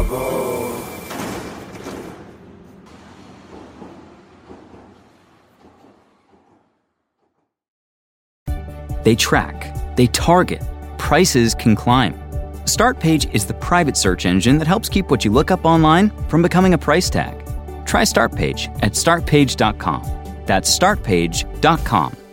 They track, they target, prices can climb. Startpage is the private search engine that helps keep what you look up online from becoming a price tag. Try Startpage at startpage.com. That's startpage.com.